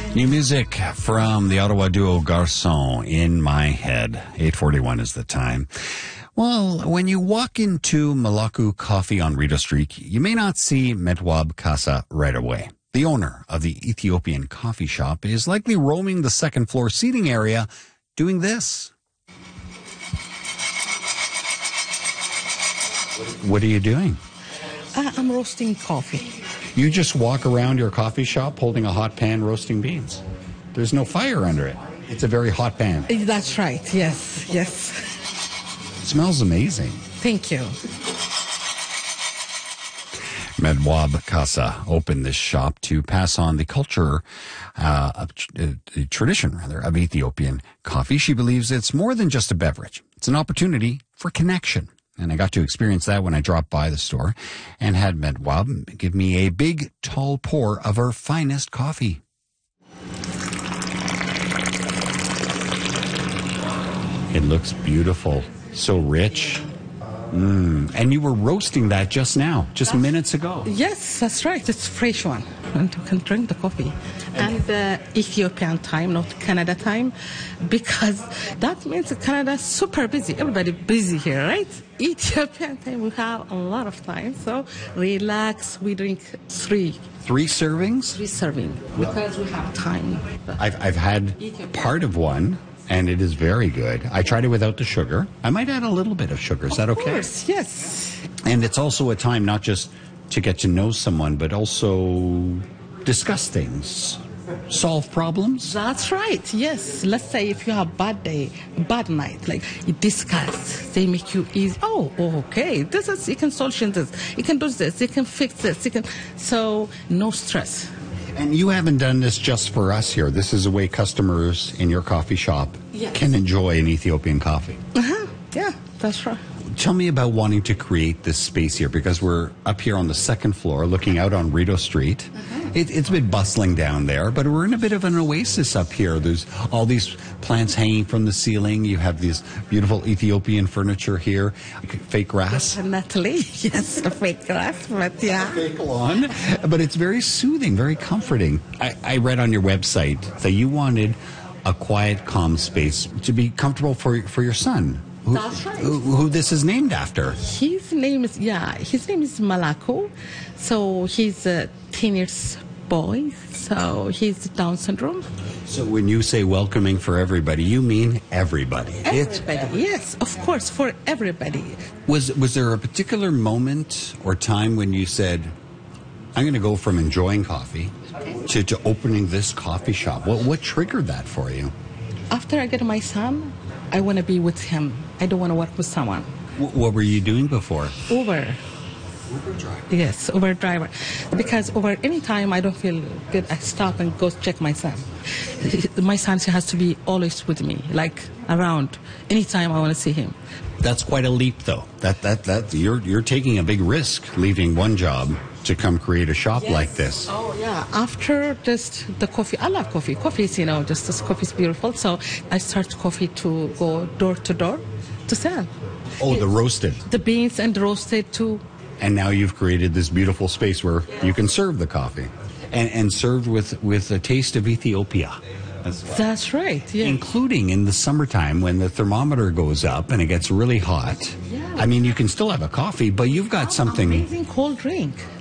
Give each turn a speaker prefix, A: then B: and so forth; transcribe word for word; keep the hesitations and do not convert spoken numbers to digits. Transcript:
A: New music from the Ottawa duo Garçon, In My Head. eight forty-one is the time. Well, when you walk into Malaku Coffee on Rideau Street, you may not see Medwab Kasa right away. The owner of the Ethiopian coffee shop is likely roaming the second floor seating area doing this. What are you doing?
B: Uh, I'm roasting coffee.
A: You just walk around your coffee shop holding a hot pan roasting beans. There's no fire under it. It's a very hot pan.
B: That's right. Yes, yes.
A: It smells amazing.
B: Thank you.
A: Medwab Kasa opened this shop to pass on the culture, uh, of, uh, the tradition rather, of Ethiopian coffee. She believes it's more than just a beverage. It's an opportunity for connection. And I got to experience that when I dropped by the store and had Medwab give me a big, tall pour of her finest coffee. It looks beautiful, so rich. Mm. And you were roasting that just now, just
B: that's,
A: minutes ago.
B: Yes, that's right. It's a fresh one. And you can drink the coffee. And uh, Ethiopian time, not Canada time, because that means Canada is super busy. Everybody busy here, right? Ethiopian time, we have a lot of time. So relax. We drink three.
A: Three servings?
B: Three serving, because we have time.
A: I've, I've had part of one. And it is very good. I tried it without the sugar. I might add a little bit of sugar. Is that okay?
B: Of course, yes.
A: And it's also a time not just to get to know someone, but also discuss things, solve problems.
B: That's right, yes. Let's say if you have bad day, bad night, like you discuss, they make you easy. Oh, okay, this is, you can solution this, you can do this, you can fix this, you can, so no stress.
A: And you haven't done this just for us here. This is a way customers in your coffee shop
B: yes.
A: can enjoy an Ethiopian coffee.
B: Uh-huh. Yeah, that's right.
A: Tell me about wanting to create this space here, because we're up here on the second floor looking out on Rideau Street. Uh-huh. It, it's a bit bustling down there, but we're in a bit of an oasis up here. There's all these plants hanging from the ceiling. You have this beautiful Ethiopian furniture here. Fake grass.
B: Definitely, yes, fake grass, but yeah.
A: Fake lawn. But it's very soothing, very comforting. I, I read on your website that you wanted a quiet, calm space to be comfortable for, for your son. Who,
B: That's right.
A: Who, who this is named after.
B: His name is, yeah, his name is Malaku. So he's a teenage boy. So he's Down syndrome.
A: So when you say welcoming for everybody, you mean everybody.
B: Everybody, it's, yes, of course, for everybody.
A: Was, was there a particular moment or time when you said, I'm going to go from enjoying coffee to, to opening this coffee shop? What, what triggered that for you?
B: After I get my son, I want to be with him. I don't want to work with someone.
A: W- what were you doing before?
B: Uber.
A: Uber driver.
B: Yes, Uber driver. Because Uber, anytime I don't feel good, I stop and go check my son. My son has to be always with me, like around. Anytime I want to see him.
A: That's quite a leap, though. That that that you're you're taking a big risk, leaving one job to come create a shop
B: yes.
A: like this.
B: Oh yeah. After just the coffee, I love coffee. Coffee is, you know, just this coffee is beautiful. So I start coffee to go door to door to sell.
A: Oh, the roasted.
B: The beans and roasted too.
A: And now you've created this beautiful space where you can serve the coffee, and and served with with a taste of Ethiopia. As well.
B: That's right, yeah.
A: Including in the summertime when the thermometer goes up and it gets really hot.
B: Yeah.
A: I mean, you can still have a coffee, but you've got something.
B: Amazing cold drink.